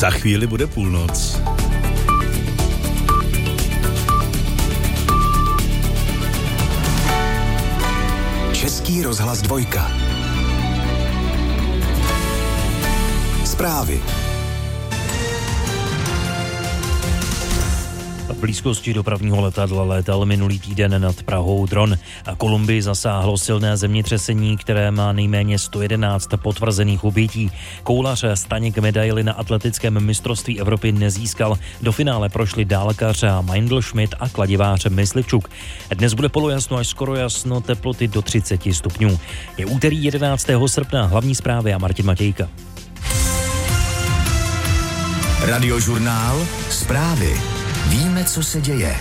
Za chvíli bude půlnoc. Český rozhlas 2. Zprávy. V blízkosti dopravního letadla létal minulý týden nad Prahou dron. Kolumbii zasáhlo silné zemětřesení, které má nejméně 111 potvrzených obětí. Koulař Staněk medaili na atletickém mistrovství Evropy nezískal. Do finále prošli dálkař Meindl Schmidt a kladivář Myslivčuk. Dnes bude polojasno až skoro jasno, teploty do 30 stupňů. Je úterý 11. srpna, hlavní zprávy a Martin Matějka. Radiožurnál Zprávy. Víme, co se děje.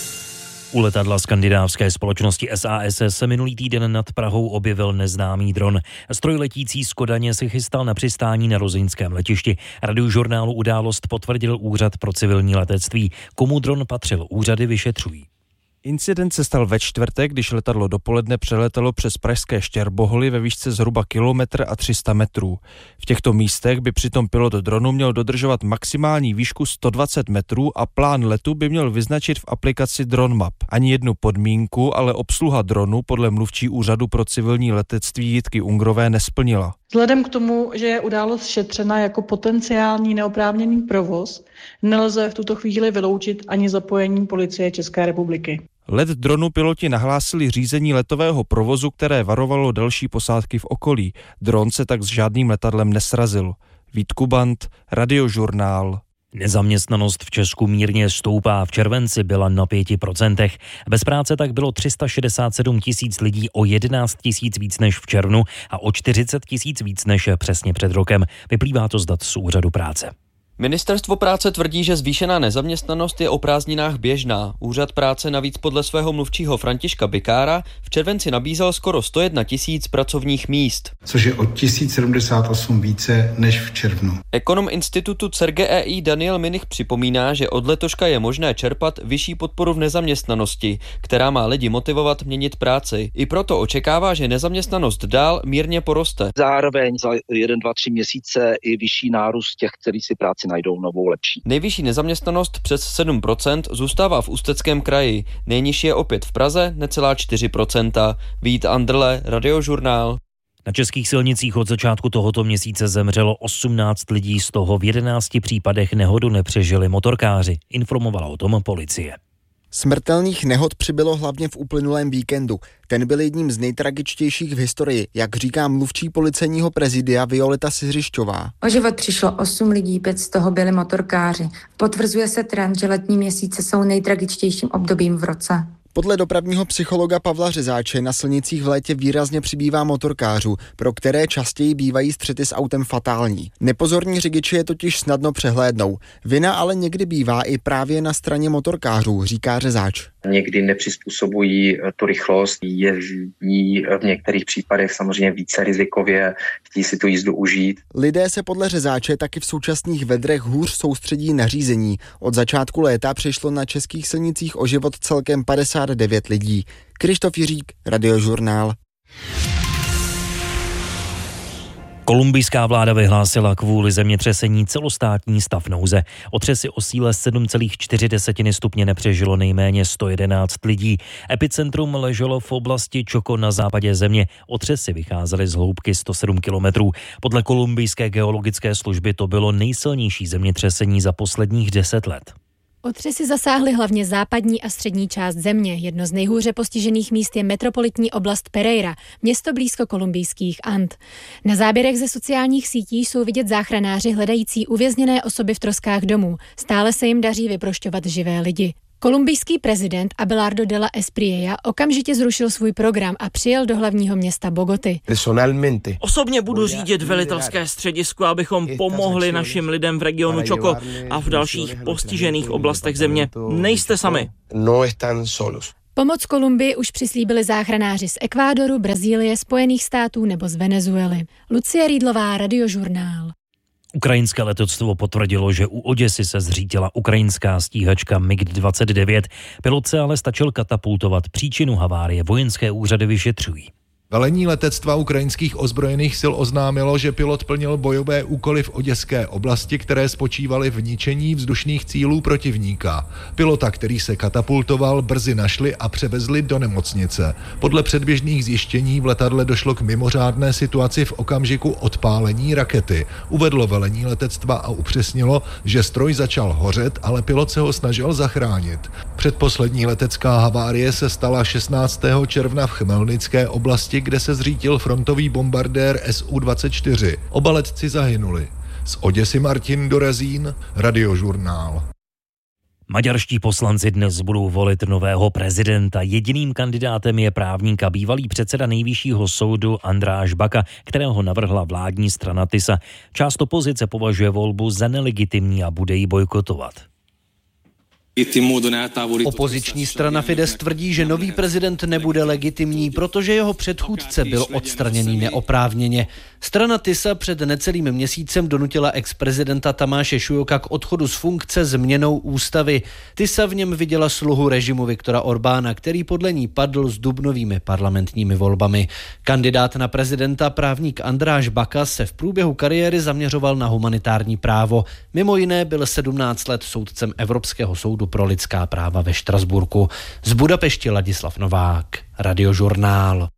U letadla skandinávské společnosti SAS se minulý týden nad Prahou objevil neznámý dron. Stroj letící z Kodaně se chystal na přistání na rozyňském letišti. Radiožurnálu událost potvrdil Úřad pro civilní letectví. Komu dron patřil, úřady vyšetřují. Incident se stal ve čtvrtek, když letadlo dopoledne přeletelo přes pražské Štěrboholy ve výšce zhruba 1,3 metrů. V těchto místech by přitom pilot dronu měl dodržovat maximální výšku 120 metrů a plán letu by měl vyznačit v aplikaci DroneMap. Ani jednu podmínku, ale obsluha dronu podle mluvčí Úřadu pro civilní letectví Jitky Ungrové nesplnila. Vzhledem k tomu, že je událost šetřena jako potenciální neoprávněný provoz, nelze v tuto chvíli vyloučit ani zapojení Policie České republiky. Let dronu piloti nahlásili řízení letového provozu, které varovalo další posádky v okolí. Dron se tak s žádným letadlem nesrazil. Vít Kubant, Radiožurnál. Nezaměstnanost v Česku mírně stoupá, v červenci byla na 5%. Bez práce tak bylo 367 000 lidí, o 11 000 víc než v červnu a o 40 000 víc než přesně před rokem. Vyplývá to z dat z Úřadu práce. Ministerstvo práce tvrdí, že zvýšená nezaměstnanost je o prázdninách běžná. Úřad práce navíc podle svého mluvčího Františka Bikára v červenci nabízel skoro 101 000 pracovních míst. Což je o 1078 více než v červnu. Ekonom institutu CERGEI Daniel Minich připomíná, že od letoška je možné čerpat vyšší podporu v nezaměstnanosti, která má lidi motivovat měnit práci. I proto očekává, že nezaměstnanost dál mírně poroste. Zároveň za 1, 2, 3 měsíce i vyšší nárůst těch, kteří si práci najdou novou lepší. Nejvyšší nezaměstnanost přes 7% zůstává v Ústeckém kraji. Nejnižší je opět v Praze, necelá 4%. Vít Andrle, Radiožurnál. Na českých silnicích od začátku tohoto měsíce zemřelo 18 lidí, z toho v 11 případech nehodu nepřežili motorkáři. Informovala o tom policie. Smrtelných nehod přibylo hlavně v uplynulém víkendu. Ten byl jedním z nejtragičtějších v historii, jak říká mluvčí policejního prezidia Violeta Siřišťová. O život přišlo 8 lidí, 5 z toho byli motorkáři. Potvrzuje se trend, že letní měsíce jsou nejtragičtějším obdobím v roce. Podle dopravního psychologa Pavla Řezáče na silnicích v létě výrazně přibývá motorkářů, pro které častěji bývají střety s autem fatální. Nepozorní řidiči je totiž snadno přehlédnou. Vina ale někdy bývá i právě na straně motorkářů, říká Řezáč. Někdy nepřizpůsobují tu rychlost, jezdí v některých případech samozřejmě více rizikově, chtějí si tu jízdu užít. Lidé se podle Řezáče taky v současných vedrech hůř soustředí na řízení. Od začátku léta přišlo na českých silnicích o život celkem 59 lidí. Krištof Jiřík, Radiožurnál. Kolumbijská vláda vyhlásila kvůli zemětřesení celostátní stav nouze. Otřesy o síle 7,4 stupně nepřežilo nejméně 111 lidí. Epicentrum leželo v oblasti Chocó na západě země. Otřesy vycházely z hloubky 107 kilometrů. Podle kolumbijské geologické služby to bylo nejsilnější zemětřesení za posledních 10 let. Otřesy zasáhly hlavně západní a střední část země. Jedno z nejhůře postižených míst je metropolitní oblast Pereira, město blízko kolumbijských And. Na záběrech ze sociálních sítí jsou vidět záchranáři hledající uvězněné osoby v troskách domů. Stále se jim daří vyprošťovat živé lidi. Kolumbijský prezident Abelardo de la Espriella okamžitě zrušil svůj program a přijel do hlavního města Bogoty. Osobně budu řídit velitelské středisko, abychom pomohli našim lidem v regionu Chocó a v dalších postižených oblastech země. Nejste sami. Pomoc Kolumbii už přislíbili záchranáři z Ekvádoru, Brazílie, Spojených států nebo z Venezuely. Lucie Rýdlová, Radiožurnál. Ukrajinské letectvo potvrdilo, že u Oděsy se zřítila ukrajinská stíhačka MiG-29. Pilot se ale stačil katapultovat. Příčinu havárie vojenské úřady vyšetřují. Velení letectva ukrajinských ozbrojených sil oznámilo, že pilot plnil bojové úkoly v oděské oblasti, které spočívaly v ničení vzdušných cílů protivníka. Pilota, který se katapultoval, brzy našli a převezli do nemocnice. Podle předběžných zjištění v letadle došlo k mimořádné situaci v okamžiku odpálení rakety. Uvedlo velení letectva a upřesnilo, že stroj začal hořet, ale pilot se ho snažil zachránit. Předposlední letecká havárie se stala 16. června v Chmelnické oblasti, kde se zřítil frontový bombardér Su-24. Oba letci zahynuli. Z Oděsy Martin Dorazín, Radiožurnál. Maďarští poslanci dnes budou volit nového prezidenta. Jediným kandidátem je právník a bývalý předseda nejvyššího soudu András Baka, kterého navrhla vládní strana TISA. Část opozice považuje volbu za nelegitimní a bude ji bojkotovat. Opoziční strana Fidesz tvrdí, že nový prezident nebude legitimní, protože jeho předchůdce byl odstraněný neoprávněně. Strana TISA před necelým měsícem donutila ex-prezidenta Tamáše Šujoka k odchodu z funkce změnou ústavy. TISA v něm viděla sluhu režimu Viktora Orbána, který podle ní padl s dubnovými parlamentními volbami. Kandidát na prezidenta, právník András Baka, se v průběhu kariéry zaměřoval na humanitární právo. Mimo jiné byl 17 let soudcem Evropského soudu pro lidská práva ve Štrasburku. Z Budapešti Ladislav Novák, Radiožurnál.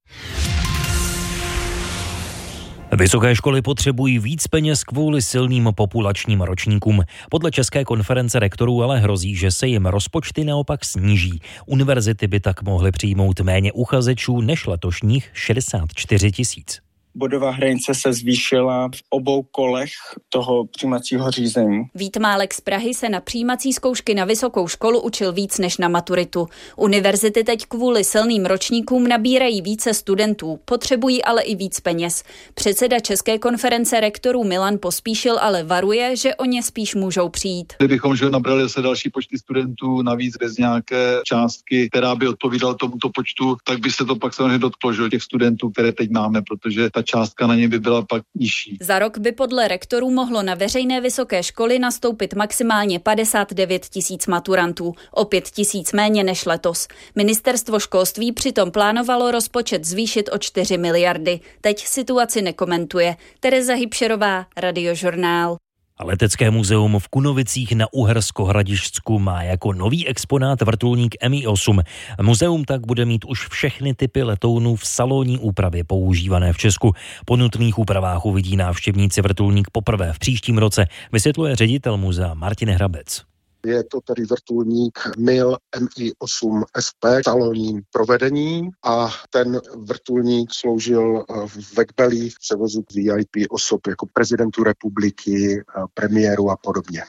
Vysoké školy potřebují víc peněz kvůli silným populačním ročníkům. Podle České konference rektorů ale hrozí, že se jim rozpočty naopak sníží. Univerzity by tak mohly přijmout méně uchazečů než letošních 64 000. Bodová hranice se zvýšila v obou kolech toho přijímacího řízení. Vít Málek z Prahy se na přijímací zkoušky na vysokou školu učil víc než na maturitu. Univerzity teď kvůli silným ročníkům nabírají více studentů, potřebují ale i víc peněz. Předseda České konference rektorů Milan Pospíšil ale varuje, že o ně spíš můžou přijít. Kdybychom nabrali se další počty studentů navíc bez nějaké částky, která by odpovídala tomuto počtu, tak by se to pak samozřejmě dotklo, že těch studentů, které teď máme, protože ta částka na ně by byla pak nižší. Za rok by podle rektorů mohlo na veřejné vysoké školy nastoupit maximálně 59 000 maturantů, o 5 000 méně než letos. Ministerstvo školství přitom plánovalo rozpočet zvýšit o 4 miliardy. Teď situaci nekomentuje. Tereza Hybšerová, Radiožurnál. A Letecké muzeum v Kunovicích na Uhersko-Hradišťsku má jako nový exponát vrtulník Mi-8. Muzeum tak bude mít už všechny typy letounů v salonní úpravě používané v Česku. Po nutných úpravách uvidí návštěvníci vrtulník poprvé v příštím roce, vysvětluje ředitel muzea Martin Hrabec. Je to tedy vrtulník MIL Mi-8 SP v salonním provedení a ten vrtulník sloužil v Vekbelích v převozu VIP osob jako prezidentu republiky, premiéru a podobně.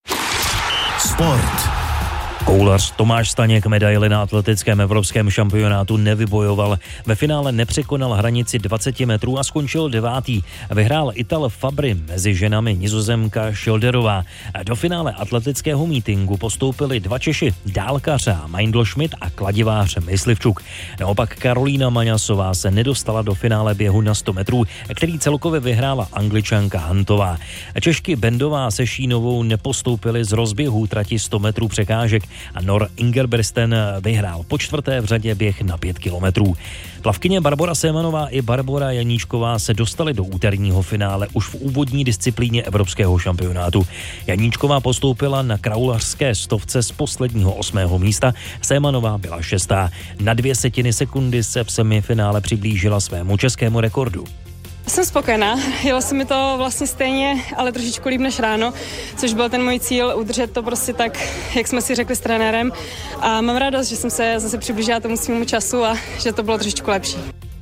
Sport. Koulař Tomáš Staněk medaili na atletickém evropském šampionátu nevybojoval. Ve finále nepřekonal hranici 20 metrů a skončil 9. Vyhrál Ital Fabry, mezi ženami Nizozemka Šilderová. Do finále atletického mítinku postoupili 2 Češi, dálkař Meindl Schmidt a kladivář Myslivčuk. Naopak Karolína Maňasová se nedostala do finále běhu na 100 metrů, který celkově vyhrála Angličanka Hantová. Češky Bendová se Šínovou nepostoupili z rozběhu trati 100 metrů překážek a Nor Ingebrigtsen vyhrál po 4. v řadě běh na 5 kilometrů. Plavkyně Barbora Sémanová i Barbora Janíčková se dostaly do úterního finále už v úvodní disciplíně evropského šampionátu. Janíčková postoupila na kraulařské stovce z posledního 8. místa, Sémanová byla 6. Na 0,2 sekundy se v semifinále přiblížila svému českému rekordu. Jsem spokojená, jelo se mi to vlastně stejně, ale trošičku líp než ráno, což byl ten můj cíl, udržet to prostě tak, jak jsme si řekli s trenérem, a mám radost, že jsem se zase přiblížila tomu svému času a že to bylo trošičku lepší.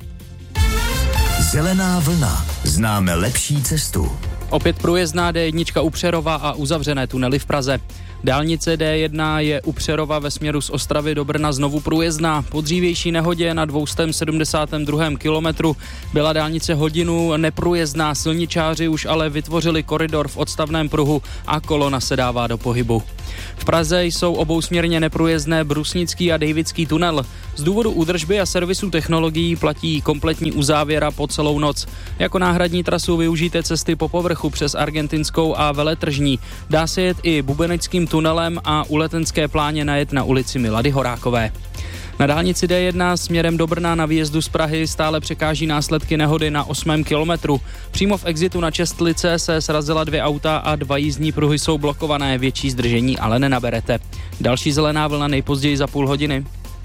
Zelená vlna. Známe lepší cestu. Opět průjezdná D1 u Přerova a uzavřené tunely v Praze. Dálnice D1 je u Přerova ve směru z Ostravy do Brna znovu průjezdná. Po dřívější nehodě na 272. kilometru byla dálnice hodinu neprůjezdná. Silničáři už ale vytvořili koridor v odstavném pruhu a kolona se dává do pohybu. V Praze jsou obousměrně neprůjezdné Brusnický a Davidský tunel. Z důvodu údržby a servisu technologií platí kompletní uzávěra po celou noc. Jako náhradní trasu využijte cesty po povrchu přes Argentinskou a Veletržní. Dá se jet i Bubenickým tunelem a u Letenské pláně najet na ulici Milady Horákové. Na dálnici D1 směrem do Brna na výjezdu z Prahy stále překáží následky nehody na 8. kilometru. Přímo v exitu na Čestlice se srazila 2 auta a 2 jízdní pruhy jsou blokované, větší zdržení ale nenaberete. Další zelená vlna nejpozději za půl hodiny.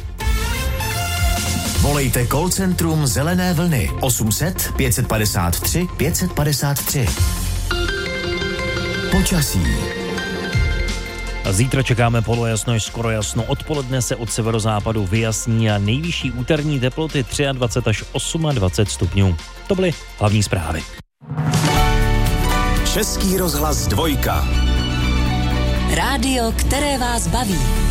Volejte call centrum Zelené vlny 800 553 553. Počasí. Zítra čekáme polojasno až skoro jasno. Odpoledne se od severozápadu vyjasní a nejvyšší úterní teploty 23 až 28 stupňů. To byly hlavní zprávy. Český rozhlas 2. Rádio, které vás baví.